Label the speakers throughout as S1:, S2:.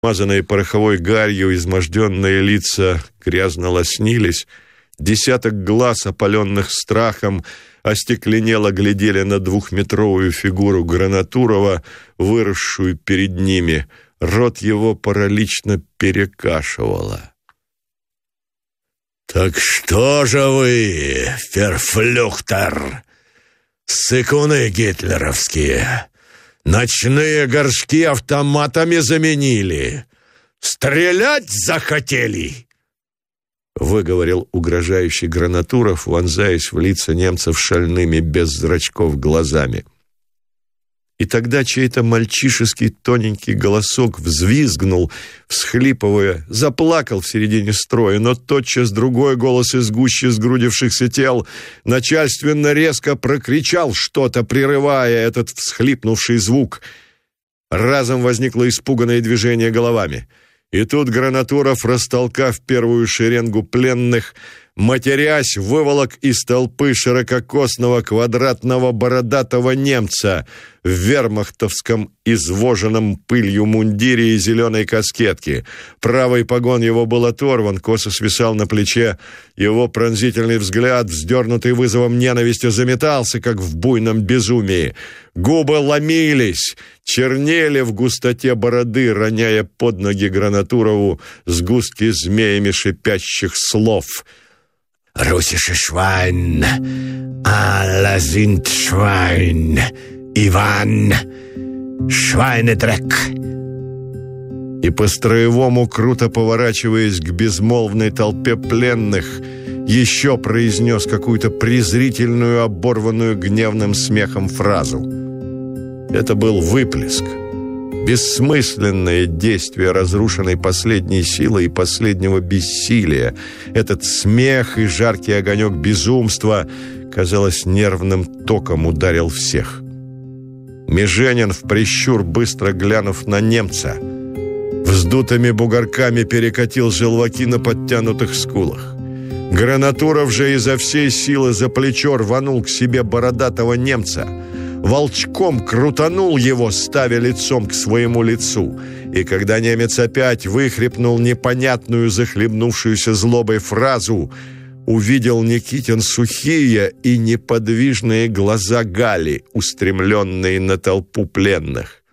S1: Мазанные пороховой гарью изможденные лица грязно лоснились, десяток глаз, опаленных страхом, остекленело глядели на двухметровую фигуру Гранатурова, выросшую перед ними. Рот его паралично перекашивало.
S2: «Так что же вы, ферфлюхтер, сыкуны гитлеровские, ночные горшки автоматами заменили? Стрелять захотели?» Выговорил угрожающий Гранатуров, вонзаясь в лица немцев шальными без зрачков глазами. И тогда чей-то мальчишеский тоненький голосок взвизгнул, всхлипывая, заплакал в середине строя, но тотчас другой голос из гуще сгрудившихся тел начальственно резко прокричал что-то, прерывая этот всхлипнувший звук. Разом возникло испуганное движение головами. И тут Гранатуров, растолкав первую шеренгу пленных, матерясь, выволок из толпы ширококосного квадратного бородатого немца в вермахтовском извоженном пылью мундире и зеленой каскетке. Правый погон его был оторван, косо свисал на плече. Его пронзительный взгляд, вздернутый вызовом ненависти, заметался, как в буйном безумии. Губы ломились, чернели в густоте бороды, роняя под ноги Гранатурову сгустки змеями шипящих слов. «Russische Schwein, alle sind Schwein, Иван, Schweinedreck».
S1: И по-строевому, круто поворачиваясь к безмолвной толпе пленных, еще произнес какую-то презрительную, оборванную гневным смехом фразу. Это был выплеск. Бессмысленное действие разрушенной последней силы и последнего бессилия. Этот смех и жаркий огонек безумства, казалось, нервным током ударил всех. Меженин в прищур, быстро глянув на немца, вздутыми бугорками перекатил желваки на подтянутых скулах. Гранатуров же изо всей силы за плечо рванул к себе бородатого немца, волчком крутанул его, ставя лицом к своему лицу. И когда немец опять выхрипнул непонятную, захлебнувшуюся злобой фразу, увидел Никитин сухие и неподвижные глаза Гали, устремленные на толпу пленных.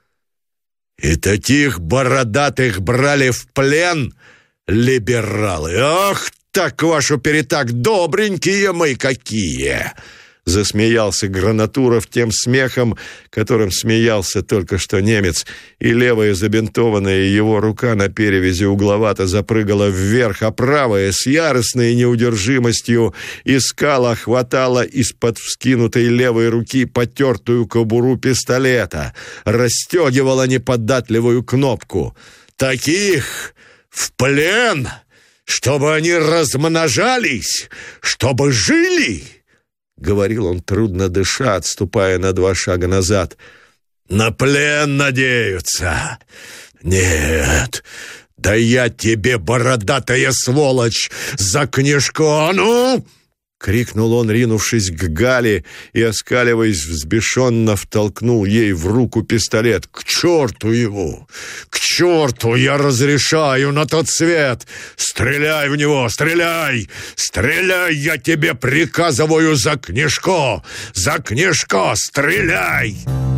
S2: «И таких бородатых брали в плен, либералы! Ах, так вашу перетак, добренькие мы какие!» Засмеялся Гранатуров тем смехом, которым смеялся только что немец, и левая забинтованная его рука на перевязи угловато запрыгала вверх, а правая с яростной неудержимостью искала, хватала из-под вскинутой левой руки потертую кобуру пистолета, расстегивала неподатливую кнопку. «Таких в плен, чтобы они размножались, чтобы жили!» — говорил он, трудно дыша, отступая на 2 шага назад. «На плен надеются? Нет, да я тебе, бородатая сволочь, за книжку, а ну!» — крикнул он, ринувшись к Гале, и, оскаливаясь взбешенно, втолкнул ей в руку пистолет. «К черту его! К черту! Я разрешаю на тот свет! Стреляй в него! Стреляй! Стреляй! Я тебе приказываю за книжку! За книжку! Стреляй!»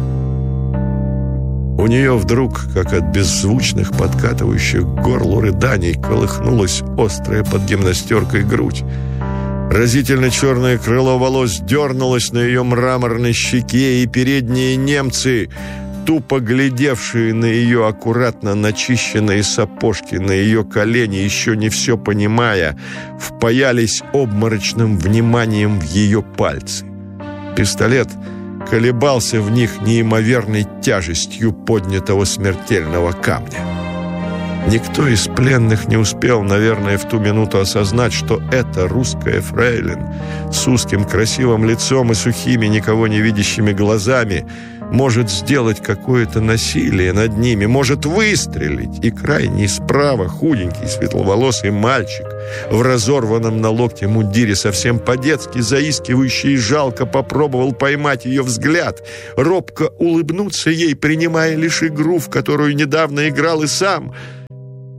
S1: У нее вдруг, как от беззвучных подкатывающих к горлу рыданий, колыхнулась острая под гимнастеркой грудь. Разительно черное крыло волос дернулось на ее мраморной щеке, и передние немцы, тупо глядевшие на ее аккуратно начищенные сапожки, на ее колени, еще не все понимая, впаялись обморочным вниманием в ее пальцы. Пистолет колебался в них неимоверной тяжестью поднятого смертельного камня. Никто из пленных не успел, наверное, в ту минуту осознать, что это русская фрейлин с узким красивым лицом и сухими, никого не видящими глазами может сделать какое-то насилие над ними, может выстрелить. И крайний справа худенький светловолосый мальчик в разорванном на локте мундире, совсем по-детски заискивающий и жалко, попробовал поймать ее взгляд, робко улыбнуться ей, принимая лишь игру, в которую недавно играл и сам.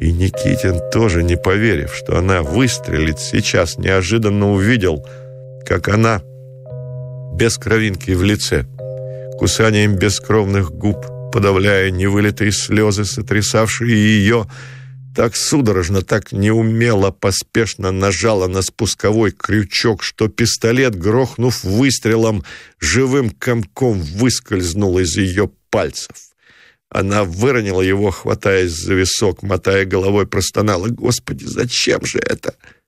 S1: И Никитин, тоже не поверив, что она выстрелит сейчас, неожиданно увидел, как она, без кровинки в лице, кусанием бескровных губ, подавляя невылитые слезы, сотрясавшие ее, так судорожно, так неумело, поспешно нажала на спусковой крючок, что пистолет, грохнув выстрелом, живым комком выскользнул из ее пальцев. Она выронила его, хватаясь за висок, мотая головой, простонала: «Господи, зачем же это?»